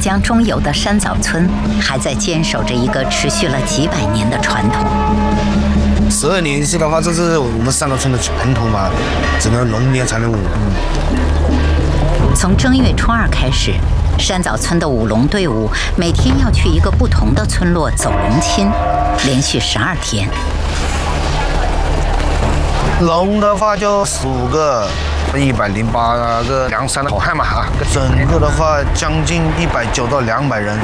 江中游的山枣村还在坚守着一个持续了几百年的传统。 12年一次的话，这是我们山枣村的传统嘛，整个龙年才能舞。 从正月初2开始，山枣村的舞龙队伍每天要去一个不同的村落走龙亲，连续12天。 龙的话就15个，108个梁山的好汉嘛啊，整个的话将近190到200人。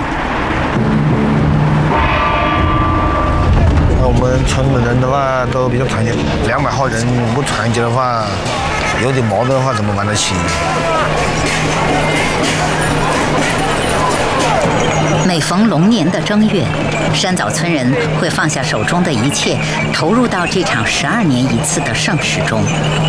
我们村的人的话都比较团结，200号人不团结的话，有点矛盾的话怎么玩得起？ 每逢龙年的正月，山枣村人会放下手中的一切，投入到这场12年一次的盛事中。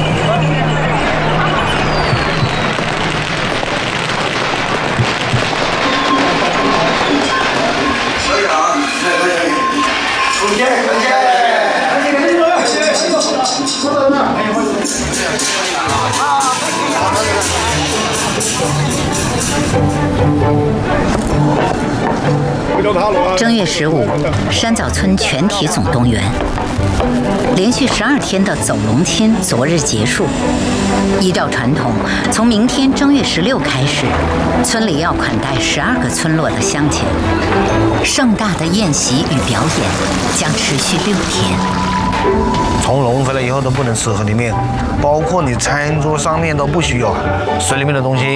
正月15，山枣村全体总动员。连续12天的走龙亲昨日结束。依照传统，从明天正月16开始，村里要款待12个村落的乡亲。盛大的宴席与表演将持续6天。 从龙回来以后都不能吃河里面，包括你餐桌上面都不许有水里面的东西。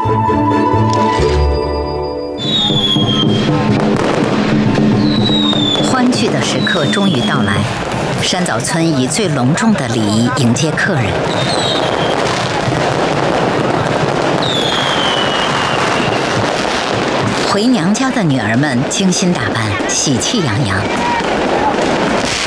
欢聚的时刻终于到来，山枣村以最隆重的礼仪迎接客人。回娘家的女儿们精心打扮，喜气洋洋。